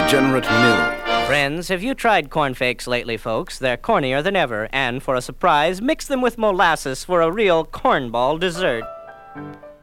degenerate mill. Friends, have you tried cornflakes lately, folks? They're cornier than ever, and for a surprise, mix them with molasses for a real cornball dessert.